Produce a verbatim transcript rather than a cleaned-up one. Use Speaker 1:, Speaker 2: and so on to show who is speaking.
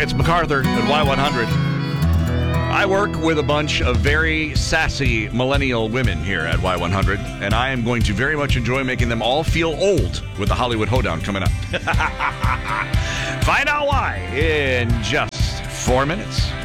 Speaker 1: it's MacArthur at Y one hundred. I work with a bunch of very sassy millennial women here at Y one hundred, and I am going to very much enjoy making them all feel old with the Hollywood Hoedown coming up. Find out why in just four minutes.